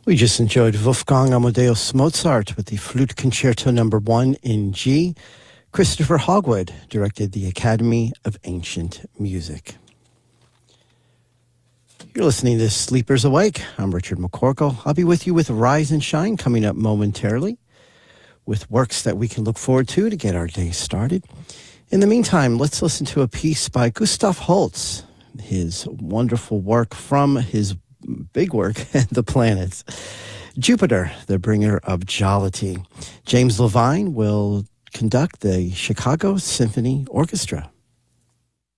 We just enjoyed Wolfgang Amadeus Mozart with the Flute Concerto Number 1 in G. Christopher Hogwood directed the Academy of Ancient Music. You're listening to Sleepers Awake. I'm Richard McCorkle. I'll be with you with Rise and Shine coming up momentarily with works that we can look forward to get our day started. In the meantime, let's listen to a piece by Gustav Holst, his wonderful work from his big work, The Planets. Jupiter, the bringer of jollity. James Levine will conduct the Chicago Symphony Orchestra.